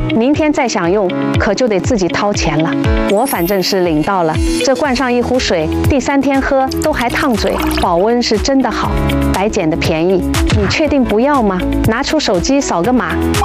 明天再想用可就得自己掏钱了。我反正是领到了，这灌上一壶水，第3天喝都还烫嘴，保温是真的好，白捡的便宜。你确定不要吗？拿出手机扫个码，